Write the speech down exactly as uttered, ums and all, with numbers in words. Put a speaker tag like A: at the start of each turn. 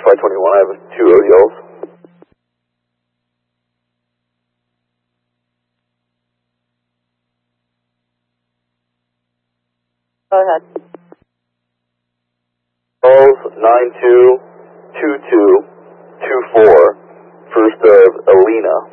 A: Flight twenty-one, I have two O D Ls.
B: Go ahead.
A: Charles nine two two two two four, first of Alina.